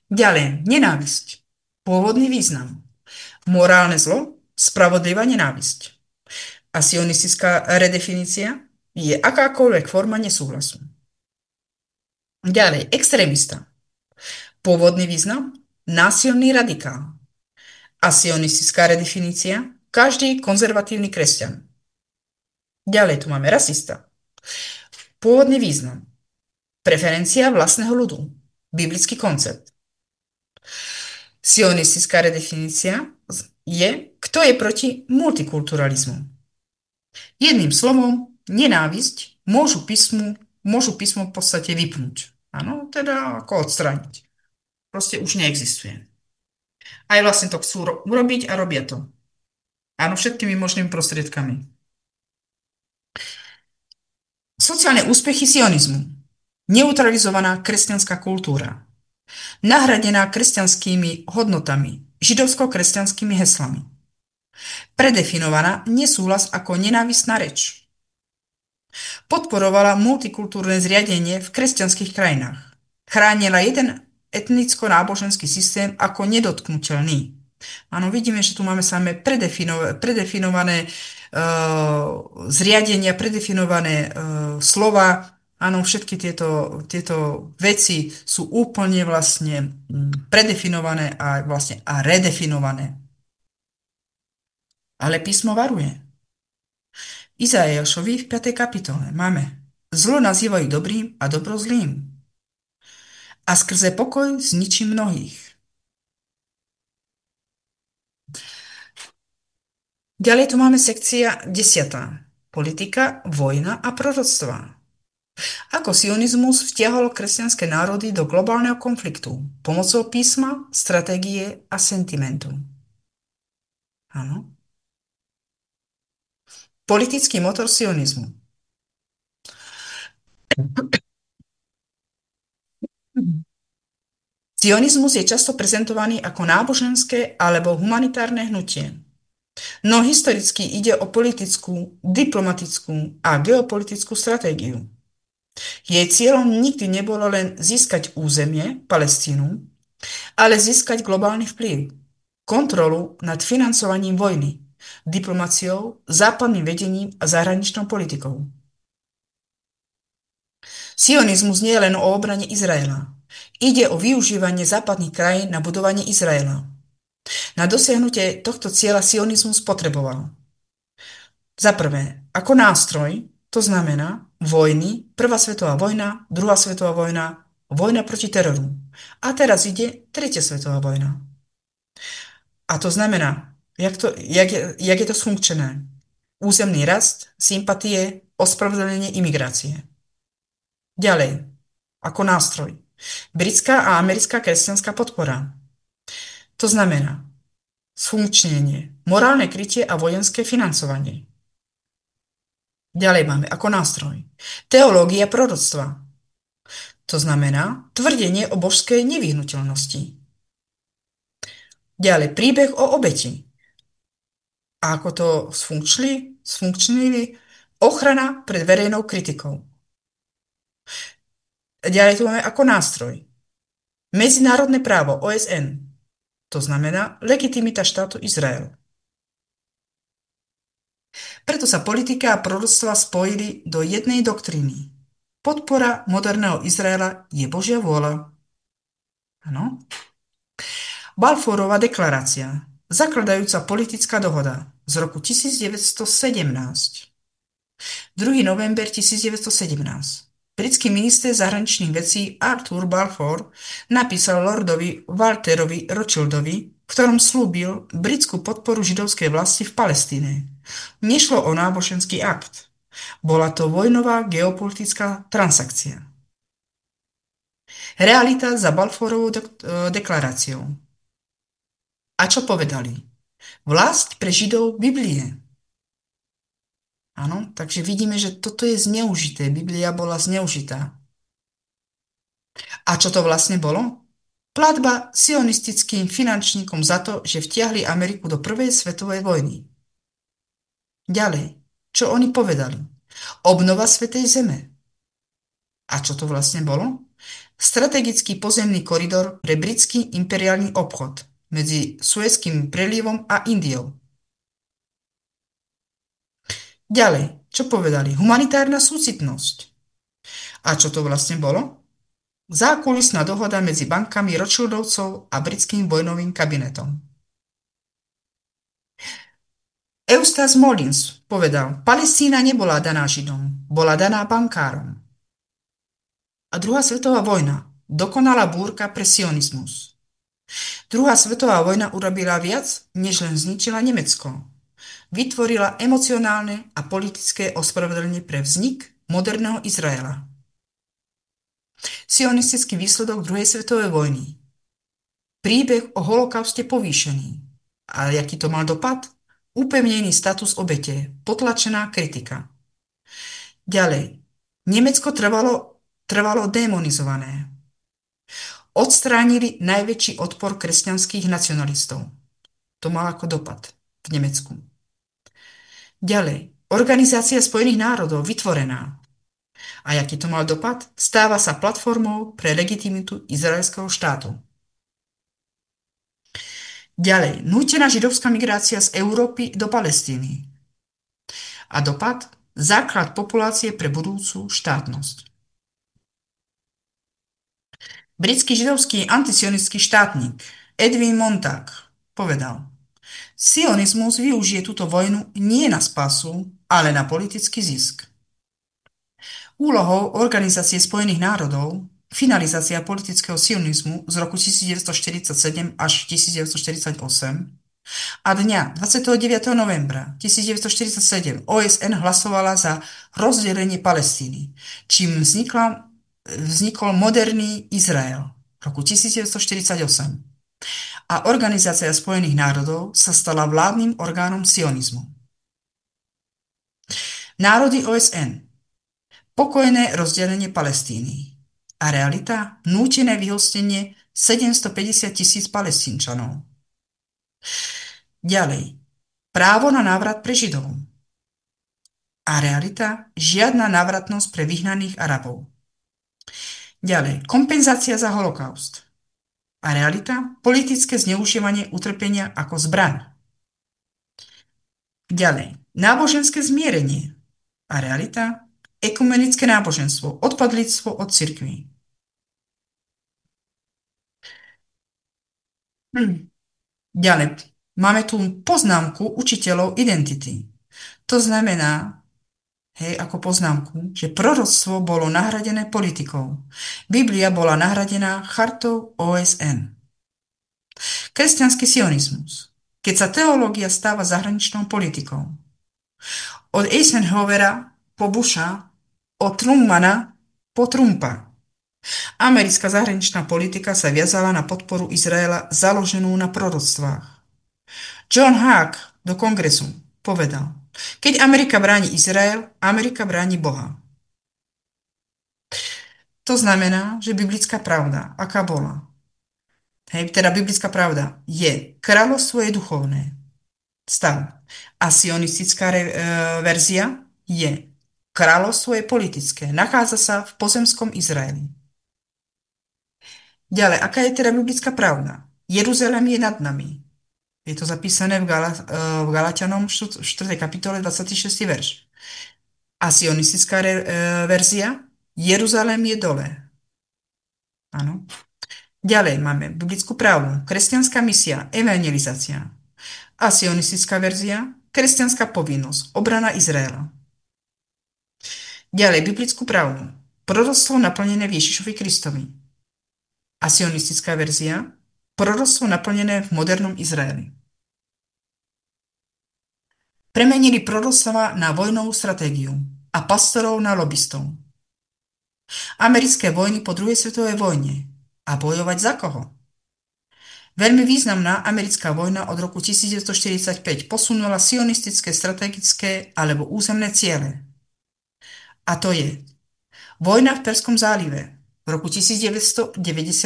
Ďalej, nenávisť. Pôvodný význam. Morálne zlo, spravodlivá nenávisť. A sionistická redefinícia je akákoľvek forma nesúhlasu. Ďalej, extrémista. Pôvodný význam, násilný radikál. A sionistická redefinícia, každý konzervatívny kresťan. Ďalej tu máme rasista. Pôvodný význam, preferencia vlastného ľudu. Biblický koncept. Sionistická redefinícia je, kto je proti multikulturalizmu. Jedným slovom, nenávisť môžu písmo v podstate vypnúť. Áno, teda ako odstrániť. Proste už neexistuje. Aj vlastne to chcú urobiť a robia to. Áno, všetkými možnými prostriedkami. Sociálne úspechy sionizmu. Neutralizovaná kresťanská kultúra. Nahradená kresťanskými hodnotami, židovsko-kresťanskými heslami. Predefinovaná nesúhlas ako nenávistná reč. Podporovala multikultúrne zriadenie v kresťanských krajinách. Chránila jeden etnicko-náboženský systém ako nedotknutelný. Áno, vidíme, že tu máme samé predefinované zriadenia, predefinované slova. Áno, všetky tieto veci sú úplne vlastne predefinované a redefinované. Ale písmo varuje. Izaiášovi v 5. kapitole máme: zlo nazývajú dobrým a dobro zlým. A skrze pokoj zničí mnohých. Ďalej tu máme sekcia 10. Politika, vojna a proroctva. Ako sionizmus vtiahol kresťanské národy do globálneho konfliktu pomocou písma, stratégie a sentimentu. Áno. Politický motor sionizmu. Sionizmus je často prezentovaný ako náboženské alebo humanitárne hnutie. No historicky ide o politickú, diplomatickú a geopolitickú stratégiu. Jej cieľom nikdy nebolo len získať územie, Palestínu, ale získať globálny vplyv, kontrolu nad financovaním vojny, diplomáciou, západným vedením a zahraničnou politikou. Sionizmus nie je len o obrane Izraela. Ide o využívanie západných krajín na budovanie Izraela. Na dosiahnutie tohto cieľa sionizmus potreboval za prvé ako nástroj, to znamená vojny, prvá svetová vojna, druhá svetová vojna, vojna proti teroru. A teraz ide tretia svetová vojna. A to znamená, jak je to sfunkčené? Územný rast, sympatie, ospravedlnenie imigrácie. Ďalej, ako nástroj. Britská a americká kresťanská podpora. To znamená sfunkčnenie, morálne krytie a vojenské financovanie. Ďalej máme ako nástroj teológia proroctva. To znamená tvrdenie o božskej nevyhnuteľnosti. Ďalej príbeh o obeti. A ako to sfunkčnili ochrana pred verejnou kritikou. Ďalej tu máme ako nástroj medzinárodné právo OSN. To znamená legitimita štátu Izrael. Preto sa politika a proroctva spojili do jednej doktríny. Podpora moderného Izraela je Božia vôľa. Áno. Balfourová deklarácia, zakladajúca politická dohoda z roku 1917. 2. november 1917. Britský minister zahraničných vecí Arthur Balfour napísal lordovi Walterovi Rothschildovi, v ktorom slúbil britskú podporu židovskej vlasti v Palestíne. Nešlo o náboženský akt. Bola to vojnová geopolitická transakcia. Realita za Balfourovou deklaráciou. A čo povedali? Vlast pre Židov Biblie. Áno, takže vidíme, že toto je zneužité. Biblia bola zneužitá. A čo to vlastne bolo? Platba sionistickým finančníkom za to, že vtiahli Ameriku do prvej svetovej vojny. Ďalej, čo oni povedali? Obnova Svätej Zeme. A čo to vlastne bolo? Strategický pozemný koridor pre britský imperiálny obchod medzi Suezským prelivom a Indiou. Ďalej, čo povedali? Humanitárna súcitnosť. A čo to vlastne bolo? Zákulisná dohoda medzi bankami Rothschildovcov a britským vojnovým kabinetom. Eustace Mullins povedal, Palestína nebola daná Židom, bola daná bankárom. A druhá svetová vojna, dokonalá búrka pre sionizmus. Druhá svetová vojna urobila viac, než len zničila Nemecko. Vytvorila emocionálne a politické ospravedlnenie pre vznik moderného Izraela. Sionistický výsledok druhej svetovej vojny. Príbeh o holokauste povýšený. A jaký to mal dopad? Upevnený status obete, potlačená kritika. Ďalej. Nemecko trvalo demonizované. Odstránili najväčší odpor kresťanských nacionalistov. To mal ako dopad v Nemecku. Ďalej. Organizácia Spojených národov vytvorená. A jaký to mal dopad? Stáva sa platformou pre legitimitu izraelského štátu. Ďalej, nútená židovská migrácia z Európy do Palestíny. A dopad? Základ populácie pre budúcu štátnosť. Britský židovský antisionistický štátnik Edwin Montag povedal, sionizmus využije túto vojnu nie na spasu, ale na politický zisk. Úlohou Organizácie spojených národov finalizácia politického sionizmu z roku 1947 až 1948 a dňa 29. novembra 1947 OSN hlasovala za rozdelenie Palestíny, čím vznikol moderný Izrael v roku 1948 a Organizácia spojených národov sa stala vládnym orgánom sionizmu. Národy OSN. Pokojné rozdelenie Palestíny. A realita? Nútené vyhostenie 750 000 Palestínčanov. Ďalej. Právo na návrat pre Židov. A realita? Žiadna návratnosť pre vyhnaných Arabov. Ďalej. Kompenzácia za holokaust. A realita? Politické zneužívanie utrpenia ako zbraň. Ďalej. Náboženské zmierenie. A realita? Ekumenické náboženstvo, odpadlíctvo od cirkví. Ďalej, máme tu poznámku učiteľov identity. To znamená, ako poznámku, že proroctvo bolo nahradené politikou. Biblia bola nahradená chartou OSN. Kresťanský sionizmus. Keď sa teológia stáva zahraničnou politikou. Od Eisenhowera po Busha, od Trummana po Trumpa. Americká zahraničná politika sa viazala na podporu Izraela založenú na proroctvách. John Hack do kongresu povedal, keď Amerika bráni Izrael, Amerika bráni Boha. To znamená, že biblická pravda, aká bola? Teda biblická pravda je, kráľovstvo je duchovné. Stav. A sionistická verzia je, kráľovstvo je politické, nachádza sa v pozemskom Izraeli. Ďalej, aká je teda biblická pravda? Jeruzalém je nad nami. Je to zapísané v Galatianom 4. kapitole 26. verš. A sionistická verzia? Jeruzalém je dole. Áno. Ďalej máme biblickú pravdu, kresťanská misia, evangelizácia. A sionistická verzia? Kresťanská povinnosť, obrana Izraela. Ďalej, biblickú pravdu. Proroctvo naplnené v Ježišovi Kristovi. A sionistická verzia. Proroctvo naplnené v modernom Izraeli. Premenili proroctva na vojnovú stratégiu a pastorov na lobistov. Americké vojny po druhej svetovej vojne. A bojovať za koho? Veľmi významná americká vojna od roku 1945 posunula sionistické strategické alebo územné ciele. A to je vojna v Perskom zálive v roku 1991.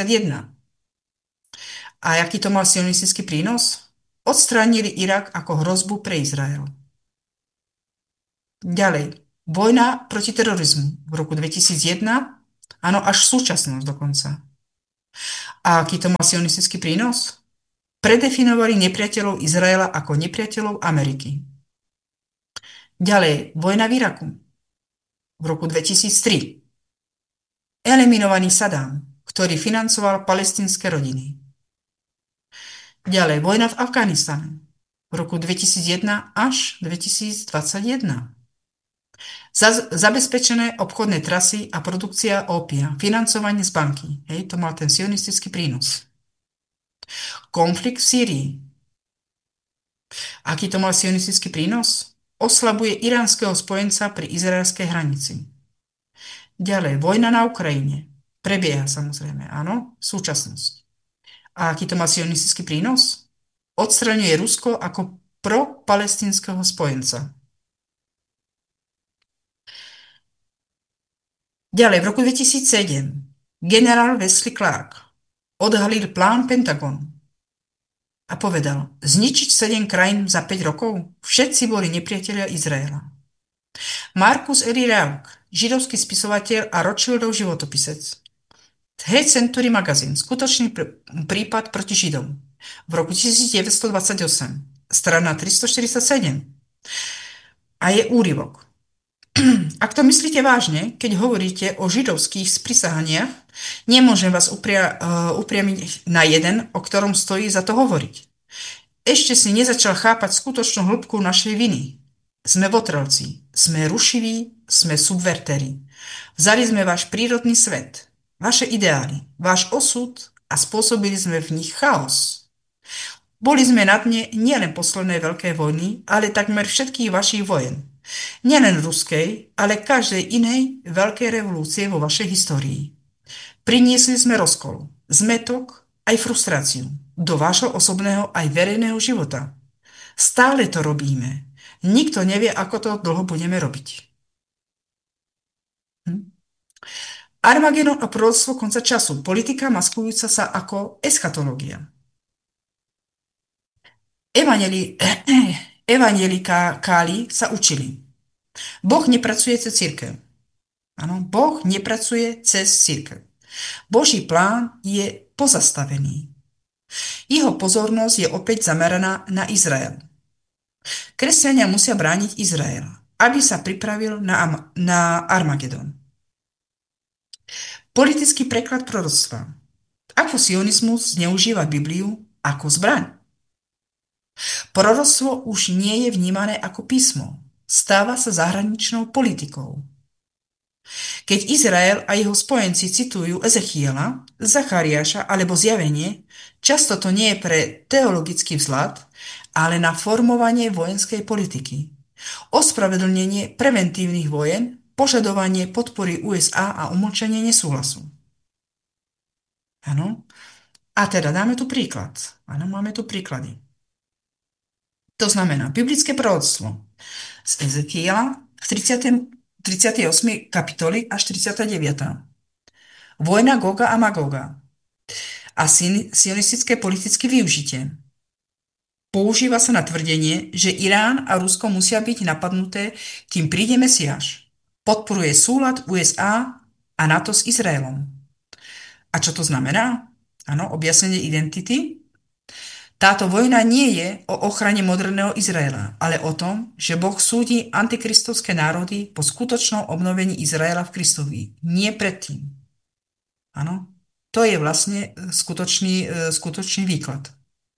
A jaký to mal sionistický prínos? Odstránili Irak ako hrozbu pre Izrael. Ďalej, vojna proti terorizmu v roku 2001 Áno, až súčasnosť dokonca. A aký to má sionistický prínos? Predefinovali nepriateľov Izraela ako nepriateľov Ameriky. Ďalej, vojna v Iraku v roku 2003. Eliminovaný Sadám, ktorý financoval palestínske rodiny. Ďalej, vojna v Afganistane v roku 2001 až 2021. Zabezpečené obchodné trasy a produkcia ópia, financovanie z banky. Hej, to mal ten sionistický prínos. Konflikt v Sýrii. Aký to mal sionistický prínos? Oslabuje iránskeho spojenca pri izraelskej hranici. Ďalej, vojna na Ukrajine. Prebieha samozrejme, áno, súčasnosť. A aký to má sionistický prínos? Odstraňuje Rusko ako pro-palestínskeho spojenca. Ďalej, v roku 2007 generál Wesley Clark odhalil plán Pentagon a povedal, zničiť 7 krajín za 5 rokov? Všetci boli nepriatelia Izraela. Marcus Eli Rauk, židovský spisovateľ a Rothschildov životopisec. Hate Century Magazine, skutočný prípad proti Židom. V roku 1928, strana 347. A je úryvok. Ak to myslíte vážne, keď hovoríte o židovských sprisahaniach, nemôžem vás upriamiť na jeden, o ktorom stojí za to hovoriť. Ešte si nezačal chápať skutočnú hĺbku našej viny. Sme votrelci, sme rušiví, sme subvertéri. Vzali sme váš prírodný svet, vaše ideály, váš osud a spôsobili sme v nich chaos. Boli sme na dne nielen poslednej veľkej vojny, ale takmer všetkých vašich vojen. Nielen ruskej, ale každej inej veľkej revolúcie vo vašej histórii. Priniesli sme rozkol, zmetok aj frustráciu do vášho osobného aj verejného života. Stále to robíme. Nikto nevie, ako to dlho budeme robiť. Armagedon a proroctvo konca času. Politika maskujúca sa ako eschatológia. Evangelikáli sa učili. Boh nepracuje cez cirkev. Áno, Boh nepracuje cez cirkev. Boží plán je pozastavený. Jeho pozornosť je opäť zameraná na Izrael. Kresťania musia brániť Izrael, aby sa pripravil na Armagedon. Politický preklad proroctva. Ako sionizmus zneužíva Bibliu ako zbraň? Proroctvo už nie je vnímané ako písmo. Stáva sa zahraničnou politikou. Keď Izrael a jeho spojenci citujú Ezechiela, Zachariáša alebo Zjavenie, často to nie je pre teologický vzhľad, ale na formovanie vojenskej politiky. Ospravedlnenie preventívnych vojen, požadovanie podpory USA a umlčenie nesúhlasu. Áno. A teda dáme tu príklad. Áno, máme tu príklady. To znamená, biblické proroctvo z Ezekiela v 38. kapitoli až 49. Vojna Goga a Magoga a sionistické politické využitie. Používa sa na tvrdenie, že Irán a Rusko musia byť napadnuté, kým príde Mesiáš. Podporuje súlad USA a NATO s Izraelom. A čo to znamená? Áno, objasnenie identity. Táto vojna nie je o ochrane moderného Izraela, ale o tom, že Boh súdi antikristovské národy po skutočnom obnovení Izraela v Kristovi. Nie predtým. Áno, to je vlastne skutočný výklad.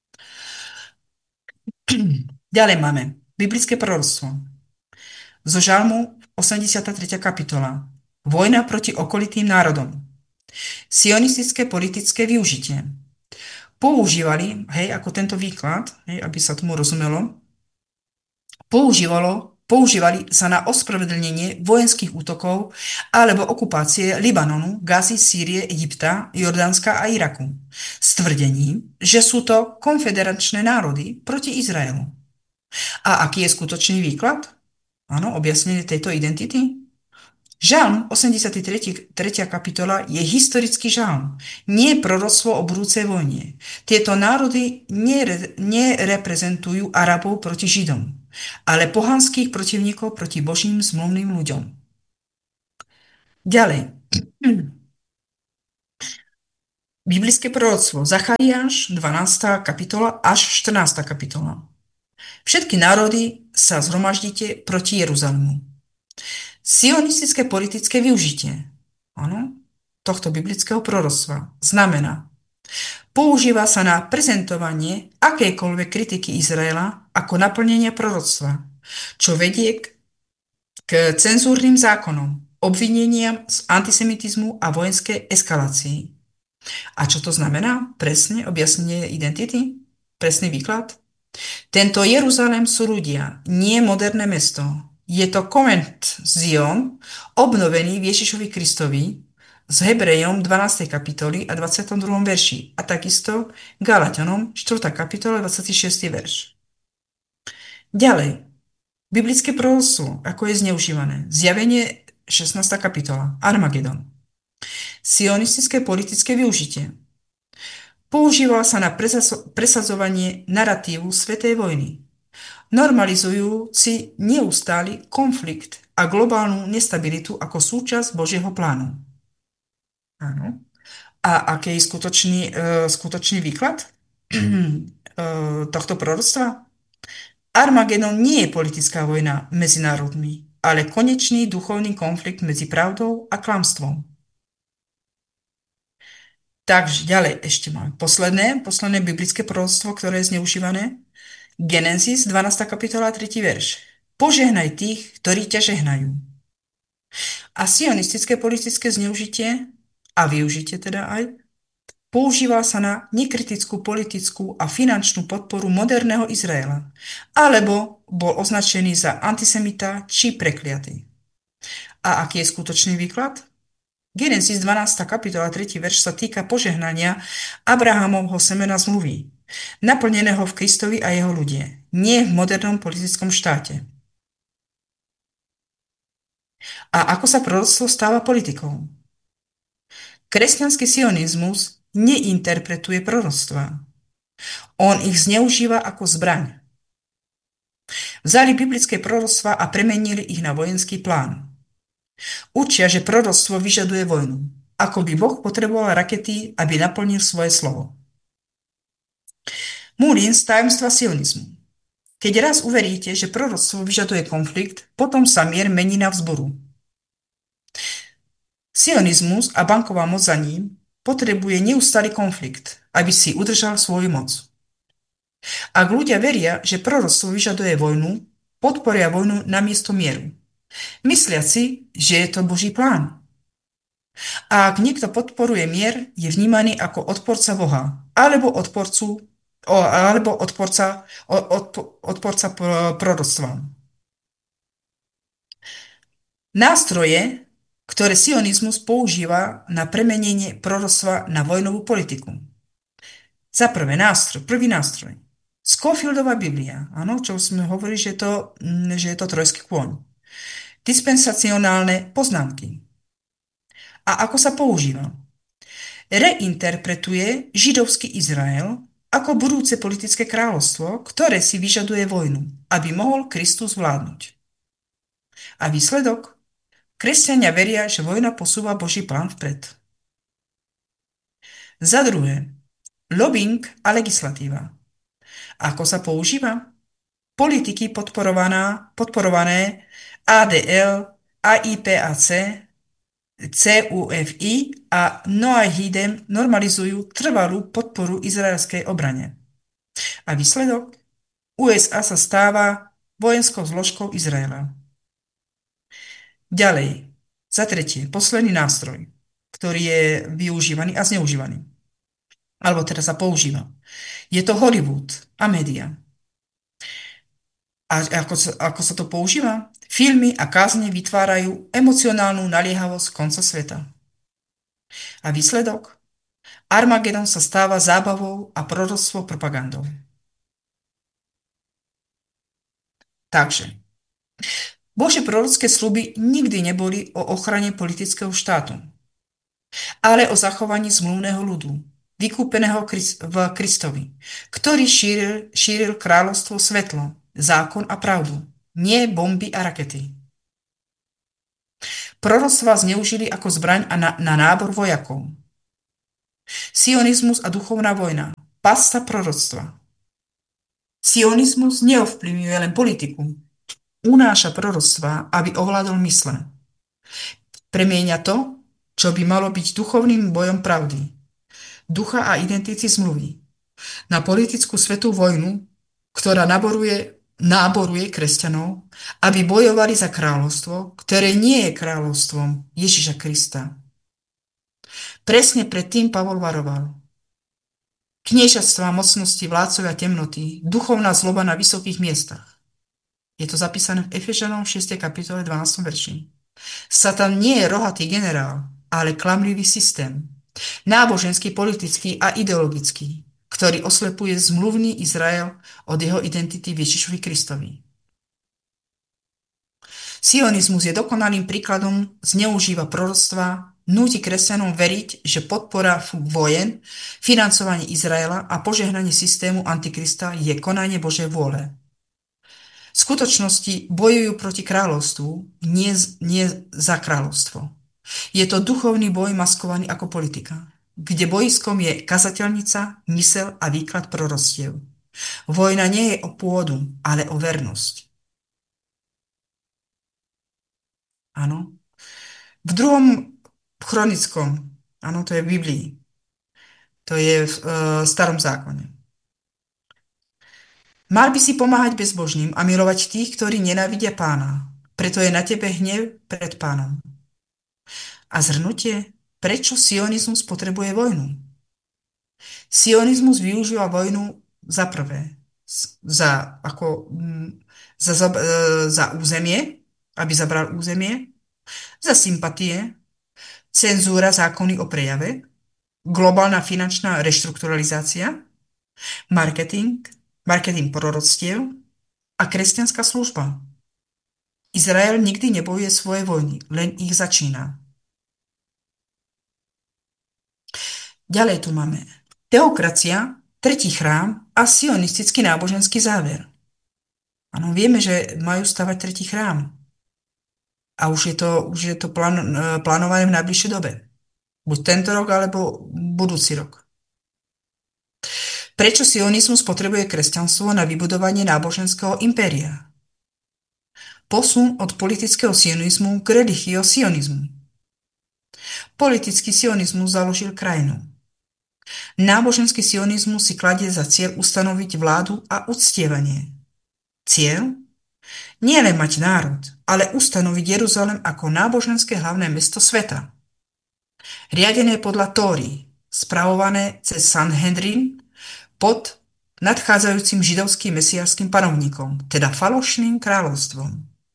Ďalej máme biblické proroctvo. Zo Žalmu 83. kapitola. Vojna proti okolitým národom. Sionistické politické využitie. Používali, ako tento výklad, aby sa tomu rozumelo, používali sa na ospravedlnenie vojenských útokov alebo okupácie Libanonu, Gazy, Sýrie, Egypta, Jordánska a Iraku s tvrdením, že sú to konfederačné národy proti Izraelu. A aký je skutočný výklad? Áno, objasnenie tejto identity? Žalm 83. kapitola je historický žalm, nie proroctvo o budúcej vojne. Tieto národy nereprezentujú Arabov proti Židom, ale pohanských protivníkov proti Božím zmluvným ľuďom. Ďalej. Biblické proroctvo Zachariáš 12. kapitola až 14. kapitola. Všetky národy sa zhromaždíte proti Jeruzalému. Sionistické politické využitie tohto biblického proroctva znamená, používa sa na prezentovanie akejkoľvek kritiky Izraela ako naplnenie proroctva, čo vedie k cenzúrnym zákonom, obvineniam z antisemitizmu a vojenskej eskalácii. A čo to znamená? Presne objasnenie identity? Presný výklad? Tento Jeruzalém sú ľudia, nie moderné mesto. Je to konvent Zion, obnovený v Ježišovi Kristovi s Hebrejom 12. kapitoly a 22. verši a takisto Galatianom 4. kapitola 26. verš. Ďalej, biblické proroctvo, ako je zneužívané. Zjavenie 16. kapitola, Armagedon. Sionistické politické využitie. Používal sa na presadzovanie naratívu Svätej vojny, normalizujúci neustály konflikt a globálnu nestabilitu ako súčasť Božieho plánu. Áno. A aký je skutočný výklad tohto proroctva? Armagedon nie je politická vojna medzi národmi, ale konečný duchovný konflikt medzi pravdou a klamstvom. Takže ďalej ešte máme posledné biblické proroctvo, ktoré je zneužívané. Genesis 12. kapitola 3. verš. Požehnaj tých, ktorí ťa žehnajú. A sionistické politické zneužitie a využitie teda aj používal sa na nekritickú politickú a finančnú podporu moderného Izraela, alebo bol označený za antisemita či prekliatý. A aký je skutočný výklad? Genesis 12. kapitola 3. verš sa týka požehnania Abrahamovho semena zmluvy, naplneného v Kristovi a jeho ľudie, nie v modernom politickom štáte. A ako sa proroctvo stáva politikou? Kresťanský sionizmus neinterpretuje proroctva. On ich zneužíva ako zbraň. Vzali biblické proroctva a premenili ich na vojenský plán. Učia, že proroctvo vyžaduje vojnu, ako by Boh potreboval rakety, aby naplnil svoje slovo. Mullins tajomstva sionizmu. Keď raz uveríte, že proroctvo vyžaduje konflikt, potom sa mier mení na vzburu. Sionizmus a banková moc za ním potrebuje neustály konflikt, aby si udržal svoju moc. Ak ľudia veria, že proroctvo vyžaduje vojnu, podporia vojnu namiesto mieru, myslia si, že je to Boží plán. A ak niekto podporuje mier, je vnímaný ako odporca Boha, alebo odporca proroctva. Nástroje, ktoré sionizmus používa na premenenie proroctva na vojnovú politiku. Za prvý nástroj. Scofieldova Biblia, áno, čo sme hovorili, že je to trojský kôň. Dispensacionálne poznámky. A ako sa používa? Reinterpretuje židovský Izrael ako budúce politické kráľovstvo, ktoré si vyžaduje vojnu, aby mohol Kristus vládnuť. A výsledok? Kresťania veria, že vojna posúva Boží plán vpred. Za druhé, lobbying a legislatíva. Ako sa používa? Politiky podporované ADL, AIPAC, CUFI a Noahidem normalizujú trvalú podporu izraelskej obrane. A výsledok? USA sa stáva vojenskou zložkou Izraela. Ďalej, za tretie, posledný nástroj, ktorý je využívaný a zneužívaný. Alebo teda sa používa. Je to Hollywood a média. A ako sa to používa? Filmy a kázne vytvárajú emocionálnu naliehavosť konca sveta. A výsledok? Armagedon sa stáva zábavou a proroctvo propagandou. Takže, Božie prorocké sľuby nikdy neboli o ochrane politického štátu, ale o zachovaní zmluvného ľudu, vykúpeného v Kristovi, ktorý šíril kráľovstvo svetlo, zákon a pravdu, nie bomby a rakety. Proroctva zneužili ako zbraň na nábor vojakov. Sionizmus a duchovná vojna. Pasta proroctva. Sionizmus neovplyvňuje len politiku. Unáša proroctva, aby ovládol mysle. Premieňa to, čo by malo byť duchovným bojom pravdy, ducha a identity zmluvy, na politickú svetú vojnu, ktorá náboruje kresťanov, aby bojovali za kráľovstvo, ktoré nie je kráľovstvom Ježiša Krista. Presne predtým Pavol varoval. Kniežatstvá, mocnosti, vládcovia temnoty, duchovná zloba na vysokých miestach. Je to zapísané v Efežanom 6. kapitole 12. verši. Satan nie je rohatý generál, ale klamlivý systém. Náboženský, politický a ideologický, ktorý oslepuje zmluvný Izrael od jeho identity v Ježišovi Kristovi. Sionizmus je dokonalým príkladom, zneužíva proroctva, núti kresťanom veriť, že podpora vojen, financovanie Izraela a požehnanie systému Antikrista je konanie Božej vôle. V skutočnosti bojujú proti kráľovstvu, nie za kráľovstvo. Je to duchovný boj maskovaný ako politika, kde bojiskom je kazateľnica, mysel a výklad proroctiev. Vojna nie je o pôdu, ale o vernosť. Áno. V druhom chronickom, áno, to je v Biblii, to je v starom zákone. Mal by si pomáhať bezbožným a milovať tých, ktorí nenávidia pána. Preto je na tebe hnev pred pánom. A zhrnutie, prečo sionizmus potrebuje vojnu? Sionizmus využíva vojnu za prvé, za územie, aby zabral územie, za sympatie, cenzúra zákony o prejave, globálna finančná reštrukturalizácia, marketing proroctiev a kresťanská služba. Izrael nikdy nebojuje svoje vojny, len ich začína. Ďalej tu máme teokracia, tretí chrám a sionistický náboženský záver. Áno, vieme, že majú stavať tretí chrám. A už je to plánované v najbližšej dobe. Buď tento rok, alebo budúci rok. Prečo sionizmus potrebuje kresťanstvo na vybudovanie náboženského impéria? Posun od politického sionizmu k religio-sionizmu. Politický sionizmus založil krajinu. Náboženský sionizmus si kladie za cieľ ustanoviť vládu a uctievanie. Cieľ? Nie len mať národ, ale ustanoviť Jeruzalem ako náboženské hlavné mesto sveta. Riadené podľa Tóry, spravované cez Sanhedrin pod nadchádzajúcim židovským mesiášským panovníkom, teda falošným kráľovstvom.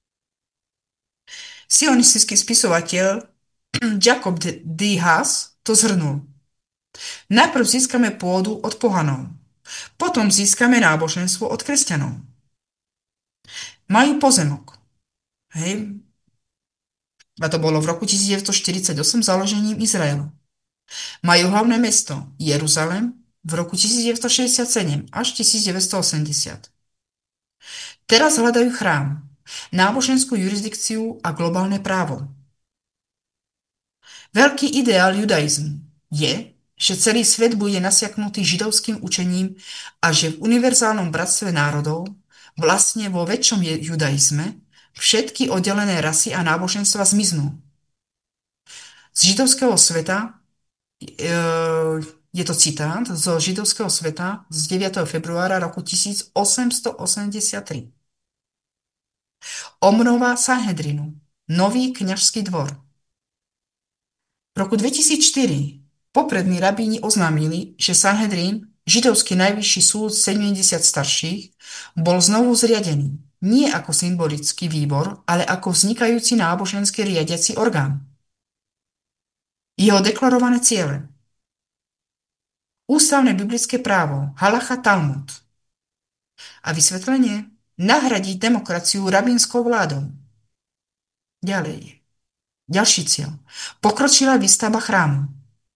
Sionistický spisovateľ Jacob D. Haas to zhrnul. Najprv získame pôdu od pohanov, potom získame náboženstvo od kresťanov. Majú pozemok. Hej. A to bolo v roku 1948 založením Izraela. Majú hlavné mesto Jeruzalem v roku 1967 až 1980. Teraz hľadajú chrám, náboženskú jurisdikciu a globálne právo. Veľký ideál judaizmu je, že celý svet bude nasiaknutý židovským učením a že v univerzálnom bratstve národov, vlastne vo väčšom judaizme, všetky oddelené rasy a náboženstva zmiznú. Z židovského sveta, je to citát zo židovského sveta z 9. februára roku 1883. Obnova Sanhedrinu, nový kňažský dvor. V roku 2004 poprední rabíni oznámili, že Sanhedrin, židovský najvyšší súd 70 starších, bol znovu zriadený, nie ako symbolický výbor, ale ako vznikajúci náboženský riadiaci orgán. Jeho deklarované ciele. Ústavné biblické právo, halacha Talmud. A vysvetlenie? Nahradiť demokraciu rabínskou vládou. Ďalej. Ďalší cieľ. Pokročilá výstavba chrámu.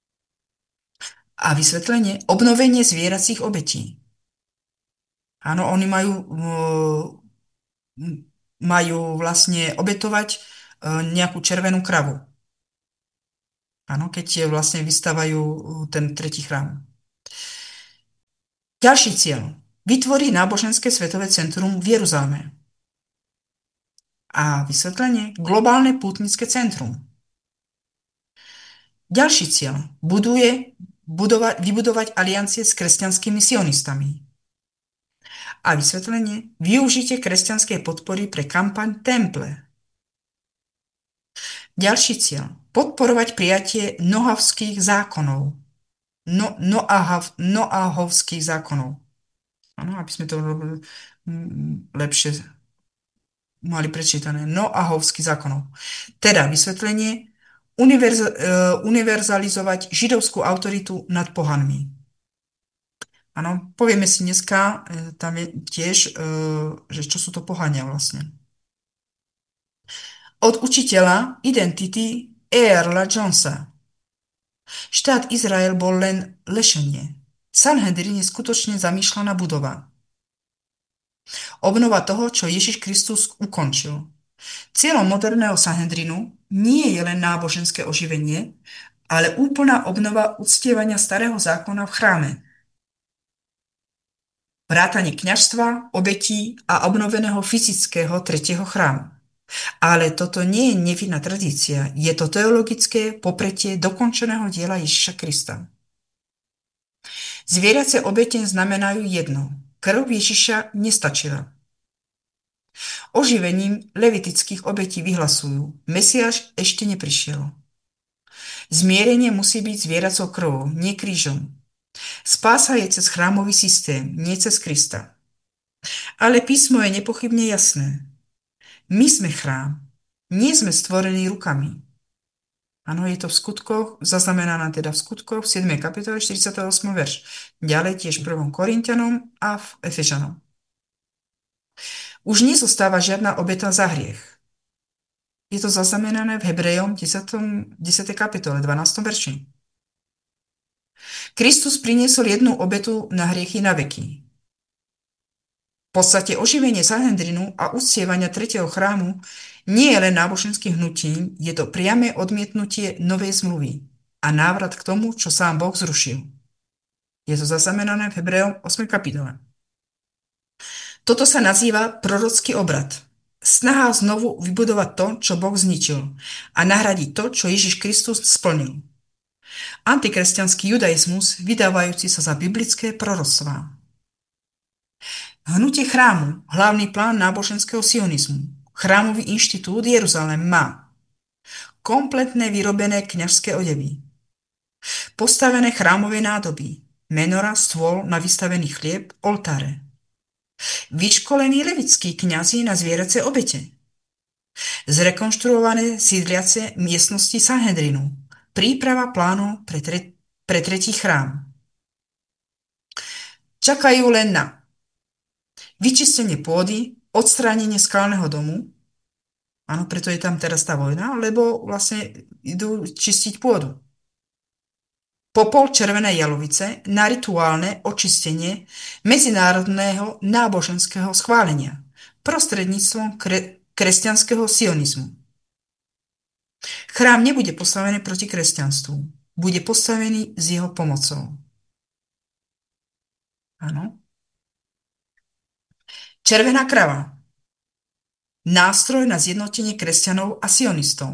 A vysvetlenie? Obnovenie zvieracích obetí. Áno, oni majú vlastne obetovať nejakú červenú kravu. Áno, keď vlastne vystavajú ten tretí chrám. Ďalší cieľ. Vytvoriť náboženské svetové centrum v Jeruzaleme. A vysvetlenie. Globálne pútnické centrum. Ďalší cieľ. Vybudovať aliancie s kresťanskými sionistami. A vysvetlenie. Využitie kresťanskej podpory pre kampaň Temple. Ďalší cieľ. Podporovať prijatie nohavských zákonov. Noahovských zákonov. Áno, aby sme to lepšie mali prečítané. Noahovských zákonov. Teda vysvetlenie. Univerzalizovať židovskú autoritu nad pohanmi. Áno, povieme si dneska, tam je tiež, že čo sú to pohania vlastne. Od učiteľa identity Earla Jonesa. Štát Izrael bol len lešenie. Sanhedrin je skutočne zamýšľaná budova. Obnova toho, čo Ježiš Kristus ukončil. Cieľom moderného Sanhedrinu nie je len náboženské oživenie, ale úplná obnova uctievania starého zákona v chráme. Vrátanie kňazstva, obetí a obnoveného fyzického tretieho chrámu. Ale toto nie je nevinná tradícia, je to teologické popretie dokončeného diela Ježiša Krista. Zvieracie obete znamenajú jedno. Krv Ježiša nestačila. Oživením levitických obetí vyhlasujú, Mesiáš ešte neprišiel. Zmierenie musí byť zvieracou krvou, nie krížom. Spása je cez chrámový systém, nie cez Krista. Ale písmo je nepochybne jasné. My sme chrám, nie sme stvorení rukami. Áno, je to v skutkoch, zaznamenané teda v skutkoch v 7. kapitole 48. verš. Ďalej tiež v 1. Korinťanom a v Efežanom. Už nezostáva žiadna obeta za hriech. Je to zaznamenané v Hebrejom 10. kapitole 12. verši. Kristus priniesol jednu obetu na hriechy na veky. V podstate oživenie Sanhedrinu a uctievania tretieho chrámu nie je len náboženským hnutím, je to priame odmietnutie novej zmluvy a návrat k tomu, čo sám Boh zrušil. Je to zaznamenané v Hebrejom 8. kapitole. Toto sa nazýva prorocký obrad. Snaha znovu vybudovať to, čo Boh zničil a nahradiť to, čo Ježiš Kristus splnil. Antikresťanský judaizmus, vydávajúci sa za biblické proroctvá. Hnutie chrámu, hlavný plán náboženského sionizmu, chrámový inštitút Jeruzalém má kompletné vyrobené kňažské odevy, postavené chrámové nádoby, menora, stôl na vystavený chlieb, oltáre, vyškolení levickí kňazi na zvieracie obete, zrekonštruované sídliace miestnosti Sanhedrinu, príprava plánu pre tretí chrám. Čakajú len na vyčistenie pôdy, odstránenie skalného domu. Áno, preto je tam teraz tá vojna, lebo vlastne idú čistiť pôdu. Popol červenej jalovice na rituálne očistenie medzinárodného náboženského schválenia prostredníctvom kresťanského sionizmu. Chrám nebude postavený proti kresťanstvu. Bude postavený s jeho pomocou. Áno. Červená krava. Nástroj na zjednotenie kresťanov a sionistov.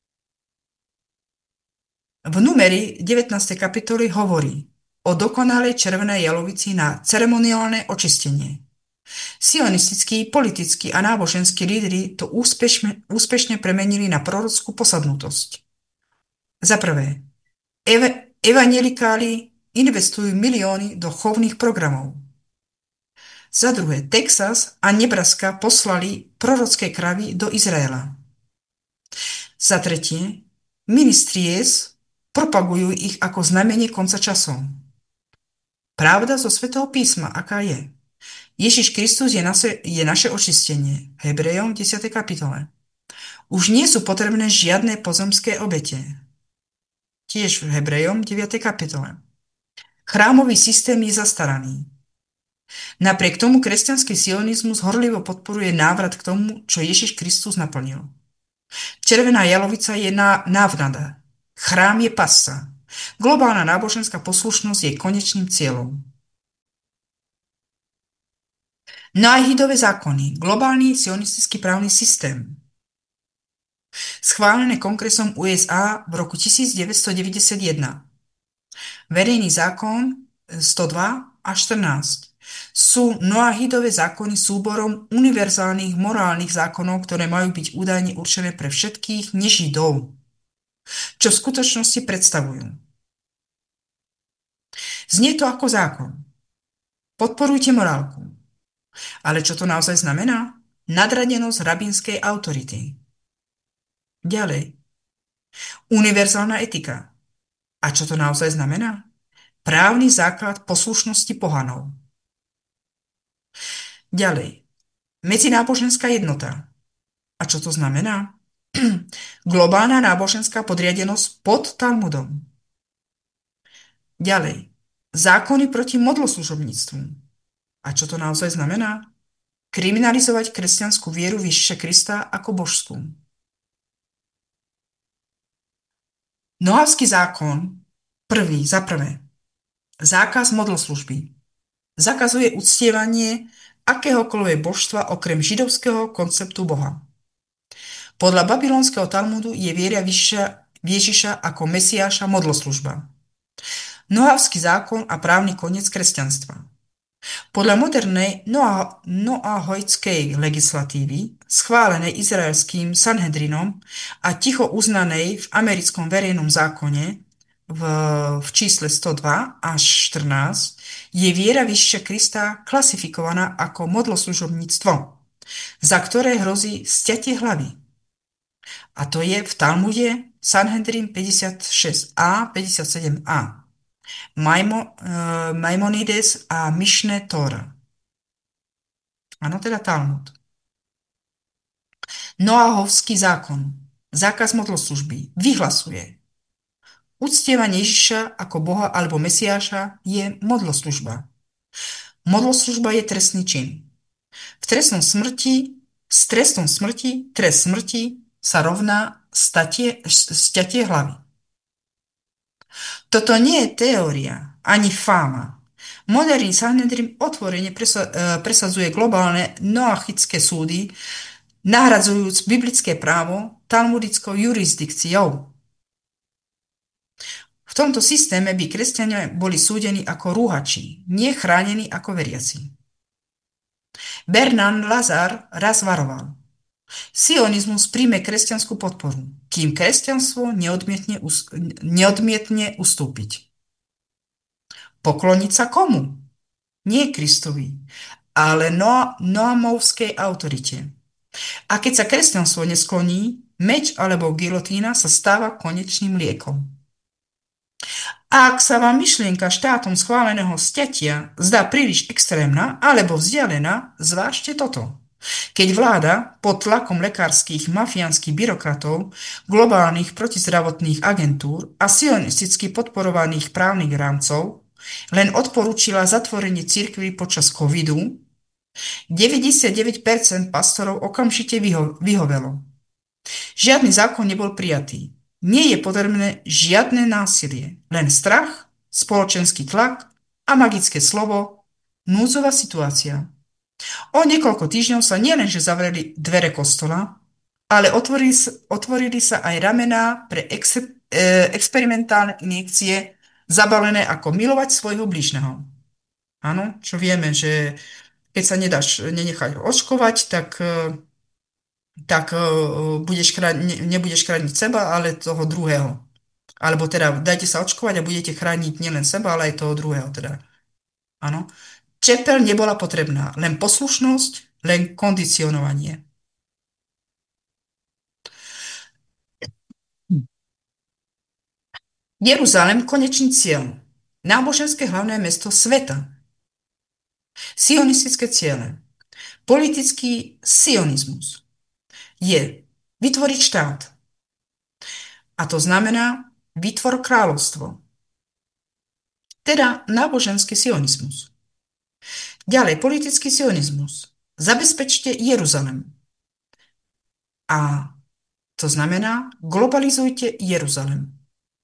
V Numeri 19. kapitoly hovorí o dokonalej červenej jalovici na ceremoniálne očistenie. Sionistickí, politickí a náboženskí lídri to úspešne premenili na prorockú posadnutosť. Za prvé, evangelikáli investujú milióny do chovných programov. Za druhé, Texas a Nebraska poslali prorocké kravy do Izraela. Za tretie, ministries propagujú ich ako znamenie konca časov. Pravda zo Svätého písma, aká je? Ježiš Kristus je naše očistenie. Hebrejom 10. kapitole. Už nie sú potrebné žiadne pozemské obete. Tiež v Hebrejom 9. kapitole. Chrámový systém je zastaraný. Napriek tomu kresťanský sionizmus horlivo podporuje návrat k tomu, čo Ježiš Kristus naplnil. Červená jalovica je návnada. Chrám je pasca. Globálna náboženská poslušnosť je konečným cieľom. Noahidové zákony, globálny sionistický právny systém, schválené kongresom USA v roku 1991. Verejný zákon 102 a 14. Sú Noahidové zákony súborom univerzálnych morálnych zákonov, ktoré majú byť údajne určené pre všetkých nežidov, čo v skutočnosti predstavujú. Znie to ako zákon. Podporujte morálku. Ale čo to naozaj znamená? Nadradenosť rabínskej autority. Ďalej. Univerzálna etika. A čo to naozaj znamená? Právny základ poslušnosti pohanov. Ďalej. Medzináboženská jednota. A čo to znamená? Globálna náboženská podriadenosť pod Talmudom. Ďalej. Zákony proti modloslužobníctvu. A čo to naozaj znamená? Kriminalizovať kresťanskú vieru v Ježiša Krista ako božskú. Nohavský zákon, za prvé, zákaz modloslužby. Zakazuje uctievanie akéhokoľvek božstva okrem židovského konceptu Boha. Podľa babylonského Talmudu je viera v Ježiša ako Mesiáša modloslužba. Nohavský zákon a právny koniec kresťanstva. Podľa modernej noahojskej legislatívy, schválenej izraelským Sanhedrinom a ticho uznanej v americkom verejnom zákone v čísle 102 až 14, je viera v Ježiša Krista klasifikovaná ako modloslužobníctvo, za ktoré hrozí sťatie hlavy. A to je v Talmude Sanhedrin 56a, 57a. Maimonides a Mišné Tóra. Áno, teda Talmud. Noahovský zákon. Zákaz modloslužby. Vyhlasuje. Uctievanie Ježiša ako Boha alebo Mesiáša je modloslužba. Modloslužba je trestný čin. S trestom smrti, trest smrti sa rovná sťatie hlavy. Toto nie je teória, ani fáma. Moderný Sanhedrin otvorene presadzuje globálne noachické súdy, nahradzujúc biblické právo talmudickou jurisdikciou. V tomto systéme by kresťania boli súdení ako rúhači, nie chránení ako veriaci. Bernard Lazar raz varoval. Sionizmus príjme kresťanskú podporu, kým kresťanstvo neodmietne ustúpiť. Pokloniť sa komu? Nie Kristovi, ale noamovskej autorite. A keď sa kresťanstvo neskloní, meč alebo gilotína sa stáva konečným liekom. A ak sa vám myšlienka štátom schváleného sťatia zdá príliš extrémna alebo vzdialená, zvážte toto. Keď vláda pod tlakom lekárskych mafiánskych byrokratov, globálnych protizdravotných agentúr a sionisticky podporovaných právnych rámcov len odporúčila zatvorenie cirkví počas covidu, 99% pastorov okamžite vyhovelo. Žiadny zákon nebol prijatý. Nie je potrebné žiadne násilie, len strach, spoločenský tlak a magické slovo, núdzová situácia. O niekoľko týždňov sa nielenže zavreli dvere kostola, ale otvorili sa aj ramená pre experimentálne injekcie zabalené ako milovať svojho blížneho. Áno, čo vieme, že keď sa nenechať očkovať, tak nebudeš chrániť seba, ale toho druhého. Alebo teda dajte sa očkovať a budete chrániť nielen seba, ale aj toho druhého. Teda. Áno. Čepel nebola potrebná, len poslušnosť, len kondicionovanie. Jeruzalem, konečný cieľ. Náboženské hlavné mesto sveta. Sionistické ciele. Politický sionizmus je vytvoriť štát. A to znamená vytvor kráľovstvo. Teda náboženský sionizmus. Ďalej, politický sionizmus. Zabezpečte Jeruzalem. A to znamená, globalizujte Jeruzalem.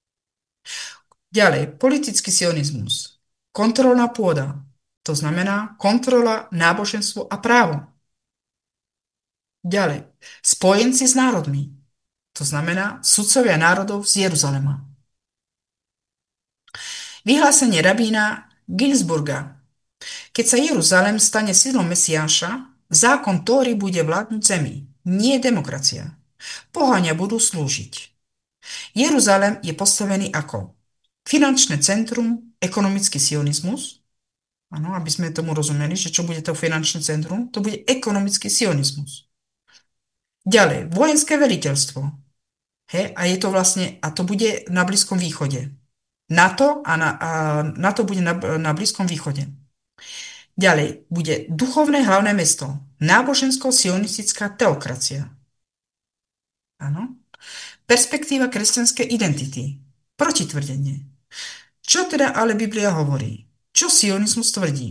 Ďalej, politický sionizmus. Kontrolná pôda. To znamená kontrola, náboženstvo a právo. Ďalej, spojenci s národmi. To znamená sudcovia národov z Jeruzalema. Vyhlásenie rabína Ginsburga. Keď sa Jeruzalem stane sídlom Mesiáša, zákon Tóry bude vládnuť zemi, nie demokracia. Pohania budú slúžiť. Jeruzalem je postavený ako finančné centrum, ekonomický sionizmus. Áno, aby sme tomu rozumeli, že čo bude to finančné centrum, to bude ekonomický sionizmus. Ďalej, vojenské veliteľstvo. A je to vlastne, a to bude na Blízkom východe. NATO bude na Blízkom východe. Ďalej, bude duchovné hlavné mesto. Nábožensko-sionistická teokracia. Áno. Perspektíva kresťanskej identity. Protitvrdenie. Čo teda ale Biblia hovorí? Čo sionizmus tvrdí?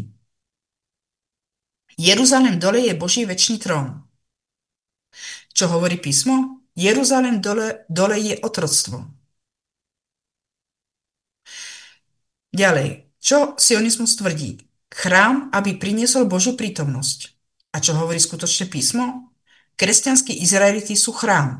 Jeruzalém dole je Boží večný trón. Čo hovorí písmo? Jeruzalém dole je otroctvo. Ďalej, čo sionizmus tvrdí? Chrám, aby priniesol Božiu prítomnosť. A čo hovorí skutočne písmo? Kresťanskí Izraeliti sú chrám.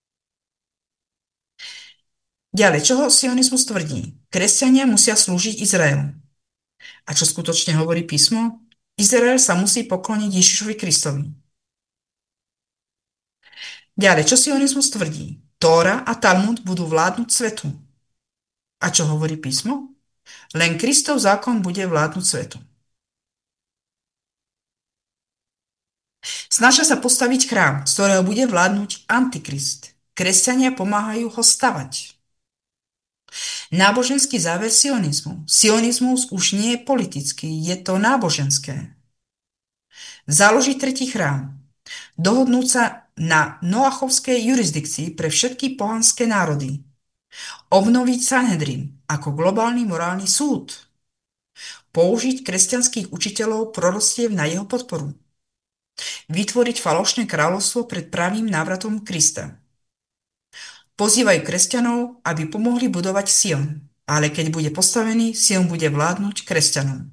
Ďalej, čo sionizmus tvrdí? Kresťania musia slúžiť Izraelu. A čo skutočne hovorí písmo? Izrael sa musí pokloniť Ježišovi Kristovi. Ďalej, čo sionizmus tvrdí? Tóra a Talmud budú vládnuť svetu. A čo hovorí písmo? Len Kristov zákon bude vládnuť svetu. Snažia sa postaviť chrám, z ktorého bude vládnuť Antikrist. Kresťania pomáhajú ho stavať. Náboženský záver sionizmu. Sionizmus už nie je politický, je to náboženské. Založiť tretí chrám. Dohodnúť sa na noachovskej jurisdikcii pre všetky pohanské národy. Obnoviť Sanhedrin ako globálny morálny súd. Použiť kresťanských učiteľov proroctiev na jeho podporu. Vytvoriť falošné kráľovstvo pred pravým návratom Krista. Pozývajú kresťanov, aby pomohli budovať Sion, ale keď bude postavený, Sion bude vládnuť kresťanom.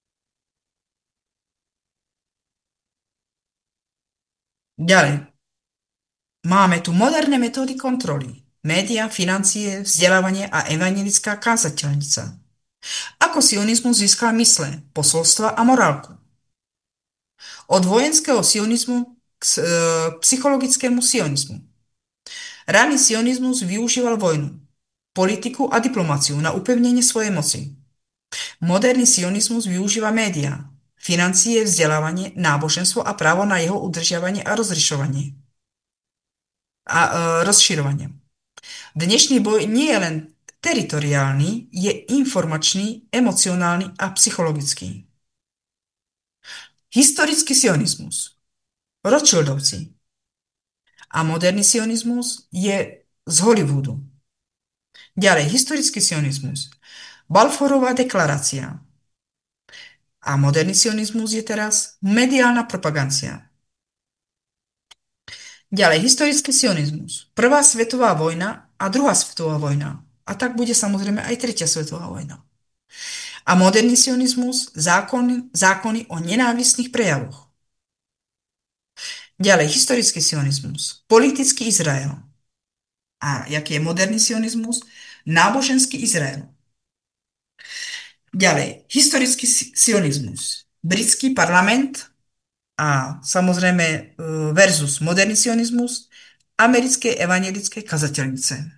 Ďalej. Máme tu moderné metódy kontroly. Média, financie, vzdelávanie a evangelická kázateľnica. Ako sionizmus získal mysle, posolstva a morálku. Od vojenského sionizmu k psychologickému sionizmu. Ranný sionizmus využíval vojnu, politiku a diplomáciu na upevnenie svojej moci. Moderný sionizmus využíva médiá, financie, vzdelávanie, náboženstvo a právo na jeho udržiavanie a rozširovanie. Dnešný boj nie je len teritoriálny, je informačný, emocionálny a psychologický. Historický sionizmus. Rothschildovci. A moderný sionizmus je z Hollywoodu. Ďalej, historický sionizmus. Balfourová deklarácia. A moderný sionizmus je teraz mediálna propagandia. Ďalej, historický sionizmus. Prvá svetová vojna a druhá svetová vojna. A tak bude samozrejme aj tretia svetová vojna. A moderný sionizmus, zákony o nenávistných prejavoch. Ďalej, historický sionizmus. Politický Izrael. A jaký je moderný sionizmus? Náboženský Izrael. Ďalej, historický sionizmus. Britský parlament a samozrejme versus moderný sionizmus americkej evangelickej kazateľnice.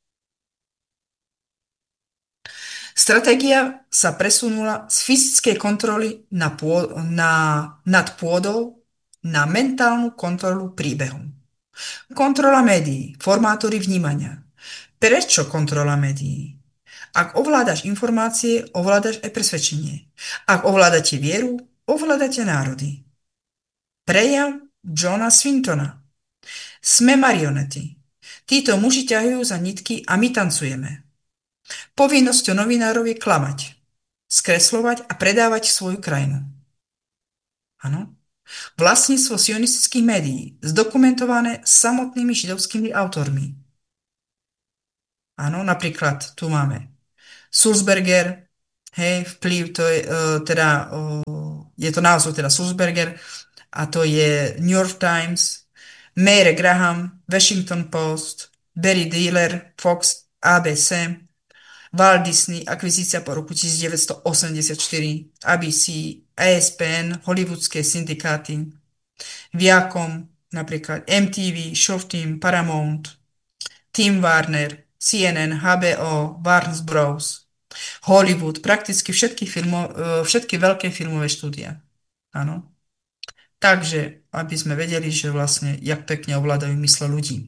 Stratégia sa presunula z fyzickej kontroly nad pôdou na mentálnu kontrolu príbehu. Kontrola médií, formátory vnímania. Prečo kontrola médií? Ak ovládaš informácie, ovládaš aj presvedčenie. Ak ovládate vieru, ovládate národy. Prejav Johna Swintona. Sme marionety. Títo muži ťahajú za nitky a my tancujeme. Povinnosťou novinárov je klamať, skresľovať a predávať svoju krajinu. Áno. Vlastníctvo sionistických médií, zdokumentované samotnými židovskými autormi. Áno, napríklad tu máme Sulzberger, hej, vplyv, to je je to názov teda Sulzberger, a to je New York Times, Mayer Graham, Washington Post, Barry Diller, Fox, ABC, Walt Disney, akvizícia po roku 1984, ABC, ESPN, hollywoodské syndikáty, Viacom, napríklad MTV, Showtime, Paramount, Tim Warner, CNN, HBO, Warner Bros., Hollywood, prakticky všetky veľké filmové štúdia. Áno. Takže, aby sme vedeli, že vlastne, jak pekne ovládajú mysle ľudí.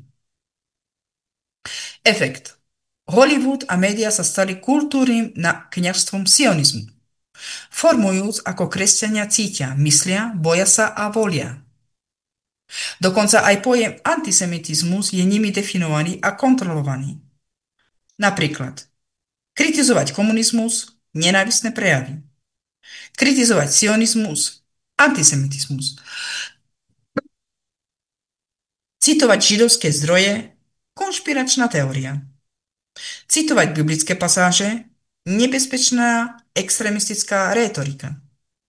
Efekt. Hollywood a média sa stali kultúrnym kňazstvom sionizmu, formujúc, ako kresťania cítia, myslia, boja sa a volia. Dokonca aj pojem antisemitizmus je nimi definovaný a kontrolovaný. Napríklad, kritizovať komunizmus, nenávistné prejavy. Kritizovať sionizmus, antisemitizmus. Citovať židovské zdroje, konšpiračná teória. Citovať biblické pasáže, nebezpečná extrémistická rétorika.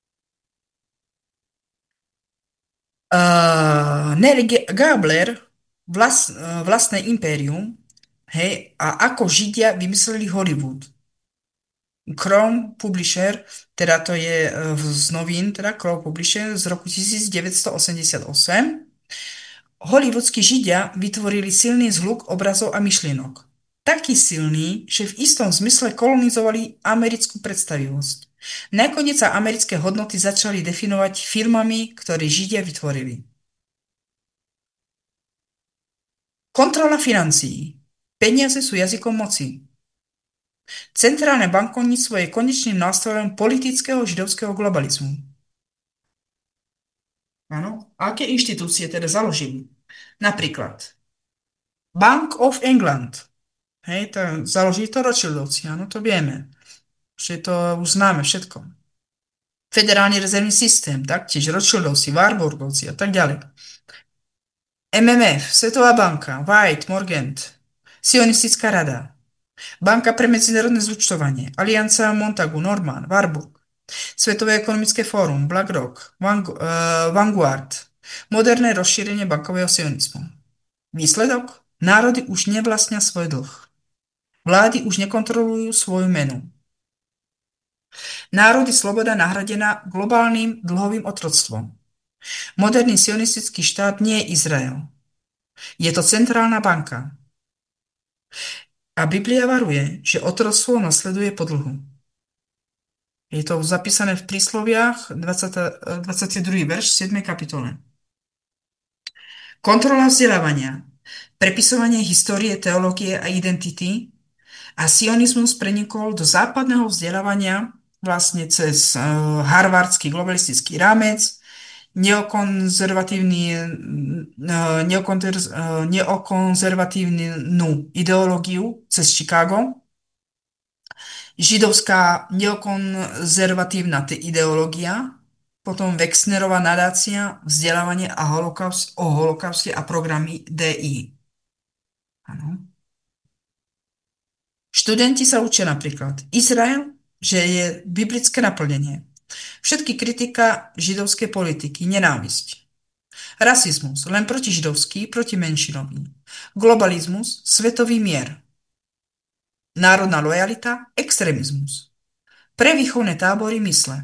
Nelly Gabler, vlastné impérium, hej, a ako Židia vymysleli Hollywood. Crown Publisher, teda to je z novín, teda Crown Publisher z roku 1988. Hollywoodskí Židia vytvorili silný zhluk obrazov a myšlienok. Taký silný, že v istom zmysle kolonizovali americkú predstavivosť. Nakoniec sa americké hodnoty začali definovať firmami, ktoré Židia vytvorili. Kontrola financií. Peniaze sú jazykom moci. Centrálne bankovníctvo je konečným nástrojom politického židovského globalizmu. Áno. A aké inštitúcie teda založili? Napríklad Bank of England. Hej, to založili to Rothschildovci, áno, to vieme. Že to už známe všetko. Federálny rezervný systém, taktiež Rothschildovci, Warburgovci a tak ďalej. MMF, Svetová banka, White, Morgan, Sionistická rada, Banka pre medzinárodné zúčtovanie, Alianca Montagu, Norman, Warburg, Svetové ekonomické fórum, BlackRock, Vanguard, moderné rozšírenie bankového sionizmu. Výsledok? Národy už nevlastnia svoj dlh. Vlády už nekontrolujú svoju menu. Národy sloboda nahradená globálnym dlhovým otroctvom. Moderný sionistický štát nie je Izrael. Je to centrálna banka. A Biblia varuje, že otroctvo nasleduje po dlhu. Je to zapísané v prísloviach 22. verš 7. kapitole. Kontrola vzdelávania, prepisovanie histórie, teológie a identity a sionizmus prenikol do západného vzdelávania vlastne cez harvardský globalistický rámec, neokonzervatívnu ideológiu cez Chicago, židovská neokonzervatívna ideológia, potom Wexnerová nadácia, vzdelávanie a o holokauste a programy DI. Ano. Študenti sa učia napríklad Izrael, že je biblické naplnenie. Všetky kritika židovskej politiky, nenávisť. Rasizmus, len proti židovský, proti menšinový. Globalizmus, svetový mier. Národná lojalita, extrémizmus. Pre výchovné tábory mysle.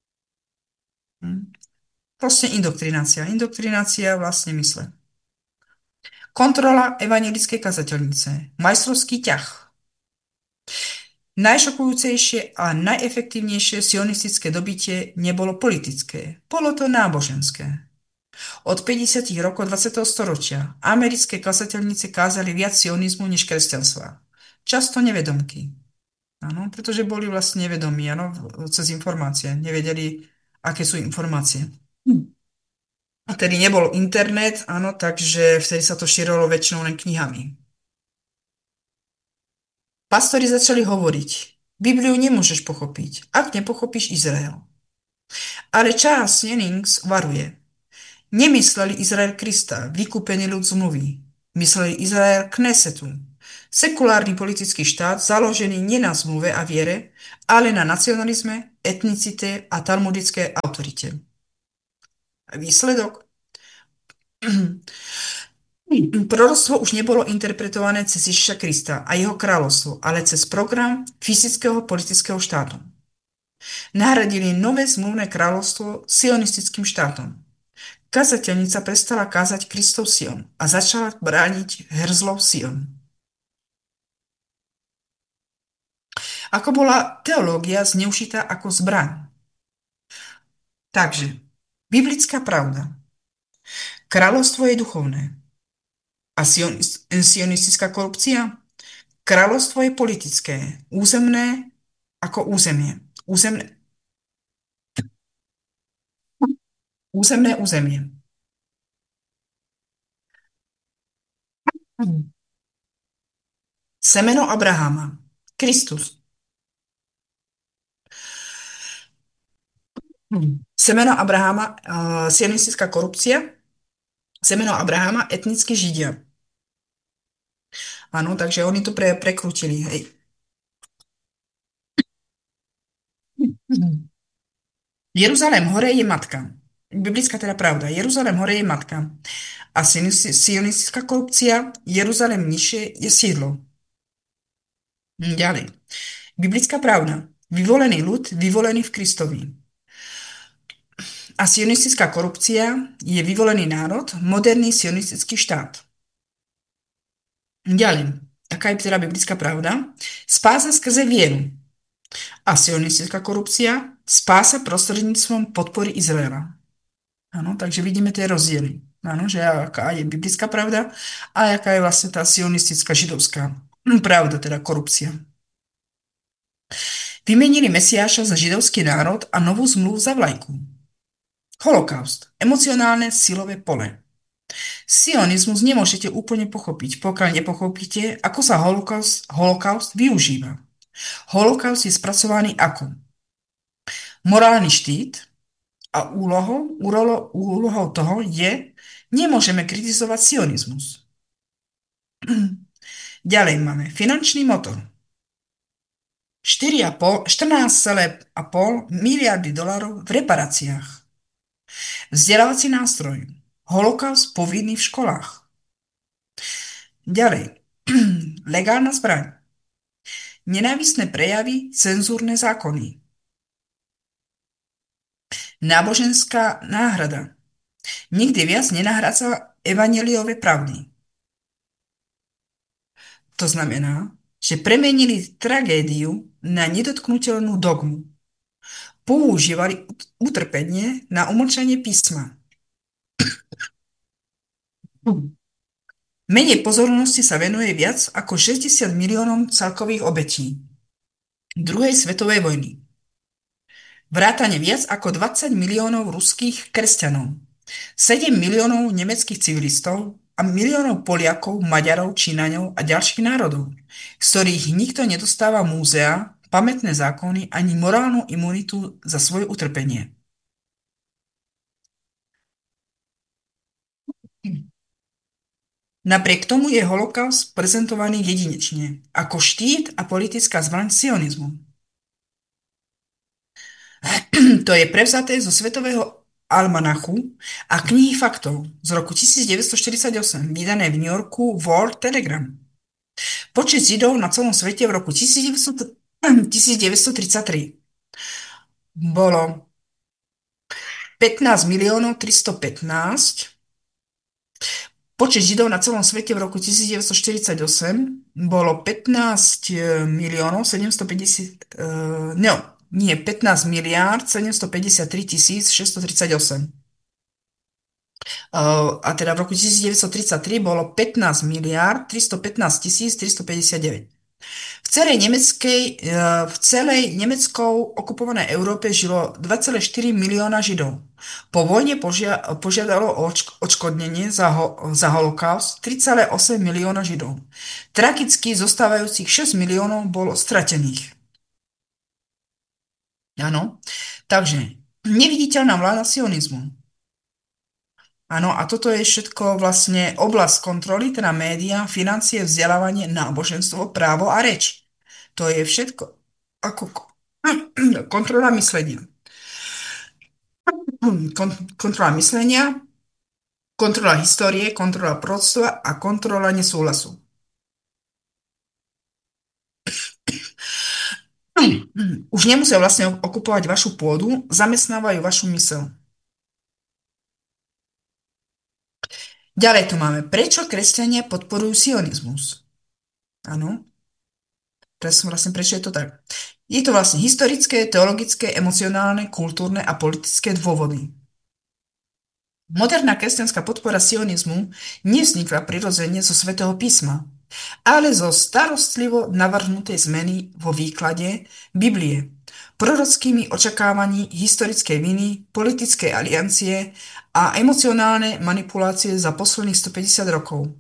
Proste indoktrinácia. Indoktrinácia vlastne mysle. Kontrola evangelickej kazateľnice. Majstrovský ťah. Najšokujúcejšie a najefektívnejšie sionistické dobitie nebolo politické, bolo to náboženské. Od 50. rokov 20. storočia americké kazateľnice kázali viac sionizmu než kresťanstva. Často nevedomky. Áno, pretože boli vlastne nevedomí, áno, cez informácie. Nevedeli, aké sú informácie. A tedy nebol internet, áno, takže vtedy sa to šírilo väčšinou len knihami. Pastori začali hovoriť, Bibliu nemôžeš pochopiť, ak nepochopíš Izrael. Ale Charles Jennings varuje, nemysleli Izrael Krista, vykúpený ľud zmluvy, mysleli Izrael Knesetu, Sekulárny politický štát založený nie na zmluve a viere, ale na nacionalizme, etnicite a talmudické autorite. Výsledok? Proroctvo už nebolo interpretované cez Ježiša Krista a jeho kráľovstvo, ale cez program fyzického politického štátu. Nahradili nové zmluvné kráľovstvo sionistickým štátom. Kazateľnica prestala kázať Kristov Sion a začala brániť herzlov Sion. Ako bola teológia zneužitá ako zbraň. Takže, biblická pravda. Kráľovstvo je duchovné. A sionistická korupcia? Kráľovstvo je politické, územné ako územie. Územné územie. Semeno Abrahama. Kristus. Semeno Abrahama, sionistická korupcia. Semeno Abrahama, etnickí Židia. Áno, takže oni to prekrútili, hej. Jeruzalém hore je matka. Biblická teda pravda. Jeruzalém hore je matka. A sionistická korupcia, Jeruzalém nižšie je sídlo. Ďalej. Biblická pravda. Vyvolený ľud, vyvolený v Kristovi. A sionistická korupcia je vyvolený národ, moderný sionistický štát. Ďalej. Aká je teda biblická pravda? Spása skrze vieru. A sionistická korupcia, spása prostredníctvom podpory Izraela. Áno, takže vidíme tie rozdiely. Áno, že aká je biblická pravda a aká je vlastne tá sionistická židovská pravda, teda korupcia. Vymenili Mesiáša za židovský národ a novú zmluvu za vlajku. Holokaust. Emocionálne silové pole. Sionizmus nemôžete úplne pochopiť, pokiaľ nepochopíte, ako sa holokaust využíva. Holokaust je spracovaný ako morálny štít a úlohou toho je, nemôžeme kritizovať sionizmus. Ďalej máme finančný motor. 14,5 miliardy dolárov v reparáciách. Vzdelávací nástroj. Holokaust povinný v školách. Ďalej. Legálna zbraň. Nenávistné prejavy, cenzúrne zákony. Náboženská náhrada. Nikdy viac nenahrádza evanjeliové pravdy. To znamená, že premenili tragédiu na nedotknutelnú dogmu. Používali utrpenie na umlčanie písma. Menej pozornosti sa venuje viac ako 60 miliónom celkových obetí druhej svetovej vojny. Vrátane viac ako 20 miliónov ruských kresťanov, 7 miliónov nemeckých civilistov a miliónov Poliakov, Maďarov, Číňanov a ďalších národov, z ktorých nikto nedostáva múzea, pamätné zákony ani morálnu imunitu za svoje utrpenie. Napriek tomu je holokaust prezentovaný jedinečne, ako štít a politická zbraň sionizmu. To je prevzaté zo Svetového almanachu a knihy faktov z roku 1948, vydané v New Yorku World Telegram. Počet Židov na celom svete v roku 1933 bolo 15 miliónov 315. Počet Židov na celom svete v roku 1948 bolo 15 miliónov 750, nie, 15 miliárd 753 638. A teda v roku 1933 bolo 15 miliárd 315 359. V celej nemeckou okupovanej Európe žilo 2,4 milióna Židov. Po vojne požiadalo o odškodnenie za holokaust 3,8 milióna Židov. Tragicky zostávajúcich 6 miliónov bolo stratených. Áno, takže neviditeľná vláda sionizmu. Áno, a toto je všetko vlastne oblasť kontroly, teda média, financie, vzdelávanie, náboženstvo, právo a reč. To je všetko ako kontrola myslenia. Kontrola myslenia, kontrola histórie, kontrola proroctva a kontrola nesúhlasu. Už nemusia vlastne okupovať vašu pôdu, zamestnávajú vašu mysel. Ďalej tu máme, prečo kresťania podporujú sionizmus. Áno, vlastne prečo je to tak. Je to vlastne historické, teologické, emocionálne, kultúrne a politické dôvody. Moderná kresťanská podpora sionizmu nevznikla prirodzene zo svätého písma, ale zo starostlivo navrhnutej zmeny vo výklade Biblie, prorockými očakávaní historickej viny, politickej aliancie a emocionálne manipulácie za posledných 150 rokov.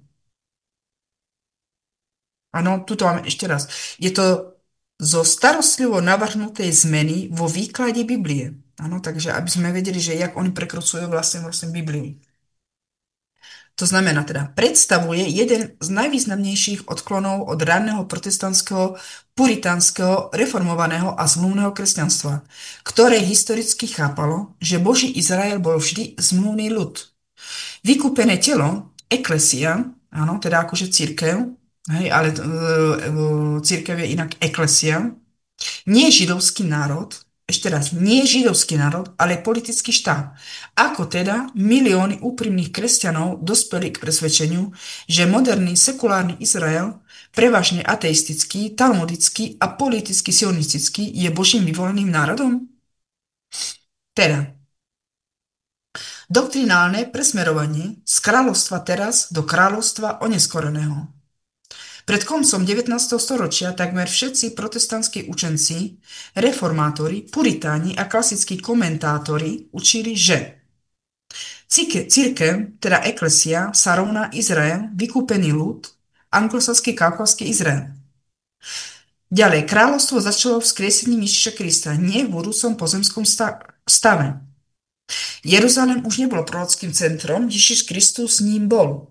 Áno, tuto máme ešte raz. Je to zo starostlivo navrhnutej zmeny vo výklade Biblie. Áno, takže aby sme vedeli, že jak oni prekrucujú vlastne Bibliu. To znamená teda, predstavuje jeden z najvýznamnejších odklonov od ranného protestantského, puritánskeho, reformovaného a zmluvného kresťanstva, ktoré historicky chápalo, že Boží Izrael bol vždy zmluvný ľud. Vykúpené telo, eklesia, áno, teda akože církev, hej, ale církev je inak eklesia, nie židovský národ, ešte raz, nie židovský národ, ale politický štát. Ako teda milióny úprimných kresťanov dospeli k presvedčeniu, že moderný sekulárny Izrael, prevažne ateistický, talmudický a politicky sionistický, je Božím vyvoleným národom? Teda, doktrinálne presmerovanie z kráľovstva teraz do kráľovstva oneskoreného. Pred koncom 19. storočia takmer všetci protestantskí učenci, reformátori, puritáni a klasickí komentátori učili, že církev, teda eklesia, sa rovná Izrael, vykúpený ľud, anglosaský kaukazský Izrael. Ďalej, kráľovstvo začalo vzkriesením Ježiša Krista, nie v budúcom pozemskom stave. Jeruzalém už nebol prorockým centrom, Ježiš Kristus s ním bol.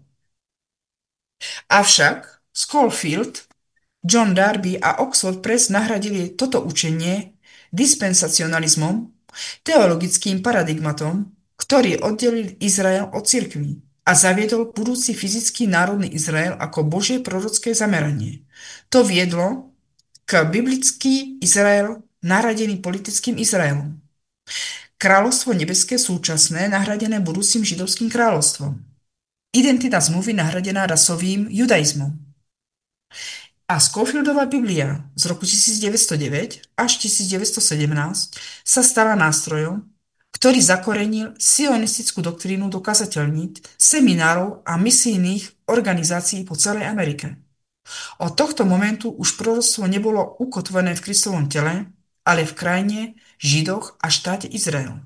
Avšak Schofield, John Darby a Oxford Press nahradili toto učenie dispensacionalizmom, teologickým paradigmatom, ktorý oddelil Izrael od cirkví a zaviedol budúci fyzický národný Izrael ako Božie prorocké zameranie. To viedlo k biblický Izrael nahradený politickým Izraelom. Kráľovstvo nebeské súčasné nahradené budúcim židovským kráľovstvom. Identita zmluvy nahradená rasovým judaizmom. A Schofieldova Biblia z roku 1909 až 1917 sa stala nástrojom, ktorý zakorenil sionistickú doktrínu dokazateľniť seminárov a misijných organizácií po celej Amerike. Od tohto momentu už proroctvo nebolo ukotvené v Kristovom tele, ale v krajine, Židoch a štáte Izrael.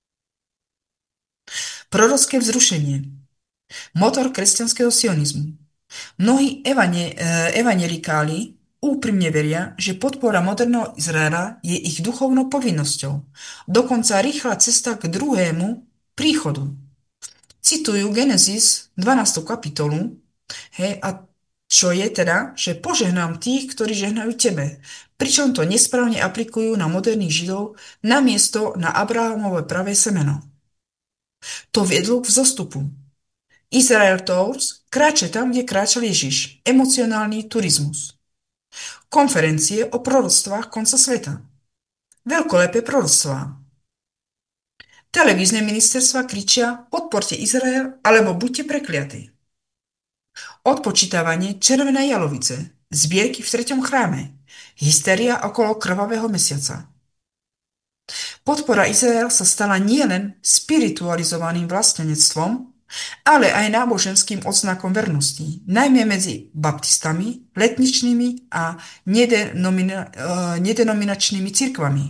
Prorocké vzrušenie. Motor kresťanského sionizmu. Mnohí evangelikáli úprimne veria, že podpora moderného Izraela je ich duchovnou povinnosťou, dokonca rýchla cesta k druhému príchodu. Citujú Genesis 12. kapitolu, a čo je teda, že požehnám tých, ktorí žehnajú tebe, pričom to nesprávne aplikujú na moderných Židov namiesto na Abrahamové pravé semeno. To viedlo k vzostupu. Israel Tours kráče tam, kde kráčal Ježiš. Emocionálny turizmus. Konferencie o proroctvách konca sveta. Veľkolepé proroctvá. Televízne ministerstva kričia podporte Izrael alebo buďte prekliatí. Odpočítavanie červenej jalovice. Zbierky v 3. chráme. Hysteria okolo krvavého mesiaca. Podpora Izrael sa stala nielen spiritualizovaným vlastenectvom, ale aj náboženským odznakom vernosti, najmä medzi baptistami, letničnými a nedenominačnými cirkvami.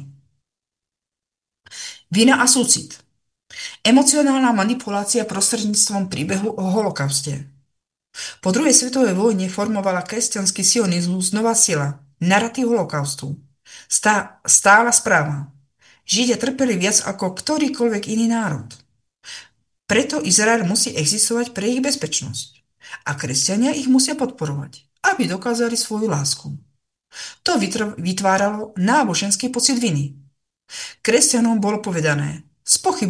Vina a súcit. Emocionálna manipulácia prostredníctvom príbehu o holokauste. Po druhej svetovej vojne formovala kresťanský sionizmus nová sila, narratív holokaustu. Stála správa. Židia trpeli viac ako ktorýkoľvek iný národ. Preto Izrael musí existovať pre ich bezpečnosť. A kresťania ich musia podporovať, aby dokázali svoju lásku. To vytváralo náboženský pocit viny. Kresťanom bolo povedané: